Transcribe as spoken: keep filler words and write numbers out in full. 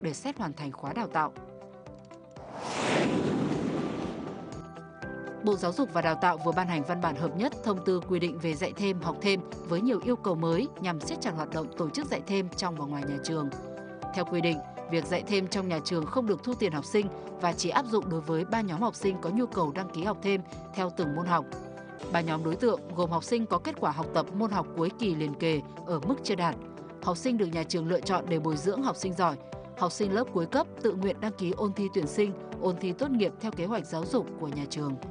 để xét hoàn thành khóa đào tạo. Bộ Giáo dục và Đào tạo vừa ban hành văn bản hợp nhất thông tư quy định về dạy thêm, học thêm với nhiều yêu cầu mới nhằm siết chặt hoạt động tổ chức dạy thêm trong và ngoài nhà trường. Theo quy định, việc dạy thêm trong nhà trường không được thu tiền học sinh và chỉ áp dụng đối với ba nhóm học sinh có nhu cầu đăng ký học thêm theo từng môn học. Ba nhóm đối tượng gồm học sinh có kết quả học tập môn học cuối kỳ liền kề ở mức chưa đạt, học sinh được nhà trường lựa chọn để bồi dưỡng học sinh giỏi, học sinh lớp cuối cấp tự nguyện đăng ký ôn thi tuyển sinh, ôn thi tốt nghiệp theo kế hoạch giáo dục của nhà trường.